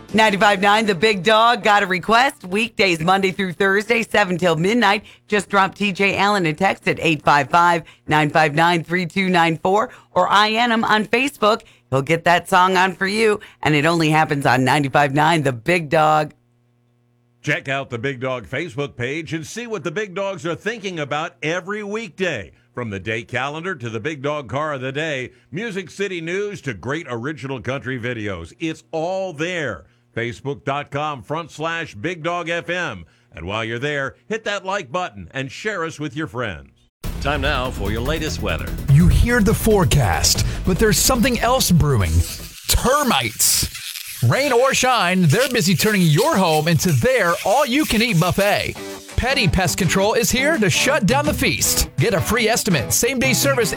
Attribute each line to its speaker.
Speaker 1: 95.9 The Big Dog got a request. Weekdays, Monday through Thursday, 7 till midnight. Just drop TJ Allen a text at 855-959-3294 or IN him on Facebook. He'll get that song on for you, and it only happens on 95.9 The Big Dog.
Speaker 2: Check out the Big Dog Facebook page and see what the Big Dogs are thinking about every weekday. From the day calendar to the Big Dog Car of the Day, Music City News to great original country videos. It's all there. Facebook.com/Big Dog FM. And while you're there, hit that like button and share us with your friends.
Speaker 3: Time now for your latest weather.
Speaker 4: You hear the forecast, but there's something else brewing. Termites. Rain or shine, they're busy turning your home into their all-you-can-eat buffet. Petty Pest Control is here to shut down the feast. Get a free estimate, same-day service,